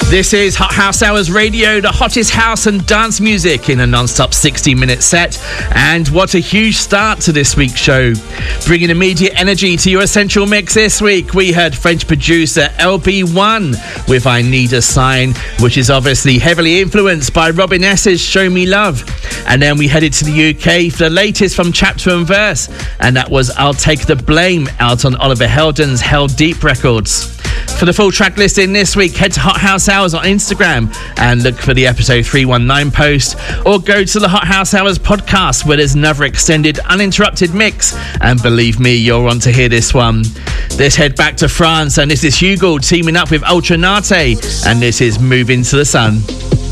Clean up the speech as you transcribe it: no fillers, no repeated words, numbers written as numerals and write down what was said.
This is Hot House Hours Radio, the hottest house and dance music in a non-stop 60-minute set. And what a huge start to this week's show. Bringing immediate energy to your essential mix this week, we heard French producer LB1 with I Need a Sign, which is obviously heavily influenced by Robin S.'s Show Me Love. And then we headed to the UK for the latest from Chapter and Verse, and that was I'll Take the Blame, out on Oliver Heldens' Hell Deep Records. For the full track listing this week, head to Hot House Hours on Instagram and look for the episode 319 post, or go to the Hot House Hours podcast where there's another extended uninterrupted mix, and believe me, you'll want to hear this one. Let's head back to France, and this is Hugo teaming up with Ultranate, and this is Move Into the Sun.